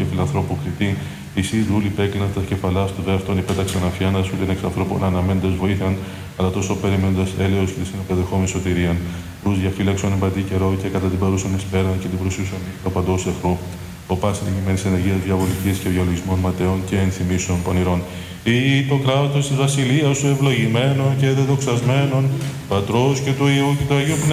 και φιλανθρώπου κριτή, εσύ δούλη πέκλεινα τα κεφαλά του δεύτερον υπέταξαν αφιάνα σου την εξ ανθρώπων αναμένοντας βοήθαν, αλλά τόσο περιμένοντας έλεος και τη συνεπεδεχόμενη σωτηρίαν. Ρους διαφύλαξον εμπατή καιρό και κατά την παρούσαν εσπέραν και την προσούσαν το παντός εχθρού. Ο πάση νικημένης ενεργείας διαβολικής και διαλογισμών ματαιών και ενθυμίσεων πονηρών. Ή το κράτος της βασιλείας σου ευλογημένων και δεδοξασμένων, Πατρός και του Υιού και του Αγίου Πνεύματος.